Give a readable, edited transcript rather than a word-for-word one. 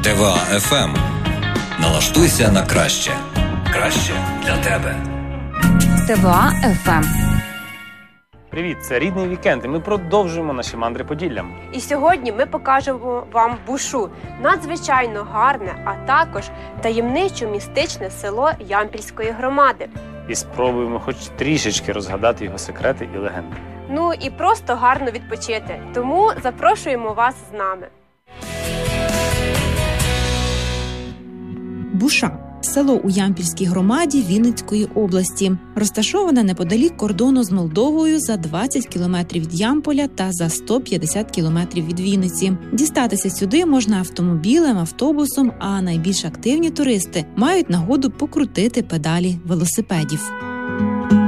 ТВА ФМ. Налаштуйся на краще. Краще для тебе. ТВА ФМ. Привіт, це Рідний вікенд, і ми продовжуємо наші мандри Поділлям. І сьогодні ми покажемо вам Бушу – надзвичайно гарне, а також таємничо-містичне село Ямпільської громади. І спробуємо хоч трішечки розгадати його секрети і легенди. Ну і просто гарно відпочити. Тому запрошуємо вас з нами. Буша – село у Ямпільській громаді Вінницької області. Розташоване неподалік кордону з Молдовою за 20 кілометрів від Ямполя та за 150 кілометрів від Вінниці. Дістатися сюди можна автомобілем, автобусом, а найбільш активні туристи мають нагоду покрутити педалі велосипедів.